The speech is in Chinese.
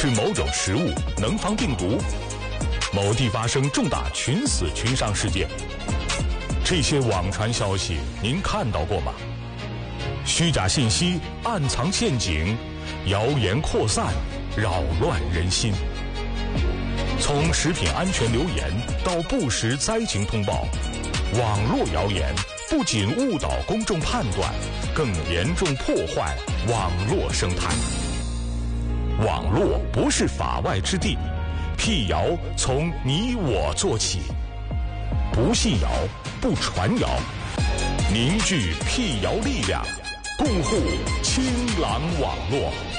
吃某种食物能防病毒，某地发生重大群死群伤事件。这些网传消息您看到过吗？虚假信息暗藏陷阱，谣言扩散，扰乱人心。从食品安全流言到不实灾情通报，网络谣言不仅误导公众判断，更严重破坏网络生态。网络不是法外之地，辟谣从你我做起。不信谣，不传谣，凝聚辟谣力量，共护清朗网络。